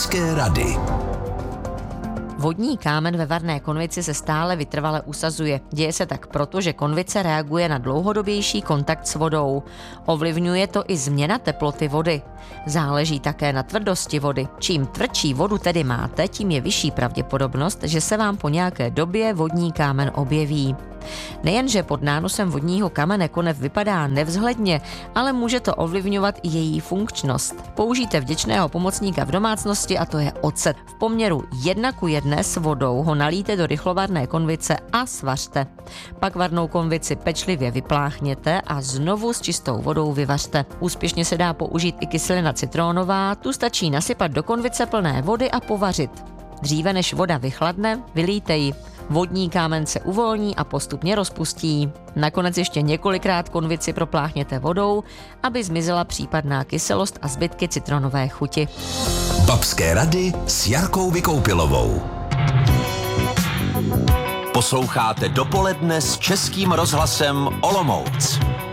Babské rady. Vodní kámen ve varné konvici se stále vytrvale usazuje. Děje se tak proto, že konvice reaguje na dlouhodobější kontakt s vodou. Ovlivňuje to i změna teploty vody. Záleží také na tvrdosti vody. Čím tvrdší vodu tedy máte, tím je vyšší pravděpodobnost, že se vám po nějaké době vodní kámen objeví. Nejenže pod nánosem vodního kamene konev vypadá nevzhledně, ale může to ovlivňovat i její funkčnost. Použijte vděčného pomocníka v domácnosti a to je ocet. V poměru 1:1 s vodou ho nalijte do rychlovarné konvice a svařte. Pak varnou konvici pečlivě vypláchněte a znovu s čistou vodou vyvařte. Úspěšně se dá použít i kyselina citronová, tu stačí nasypat do konvice plné vody a povařit. Dříve než voda vychladne, vylijte ji. Vodní kámen se uvolní a postupně rozpustí. Nakonec ještě několikrát konvici propláchněte vodou, aby zmizela případná kyselost a zbytky citronové chuti. Babské rady s Jarkou Vykoupilovou. Posloucháte Dopoledne s Českým rozhlasem Olomouc.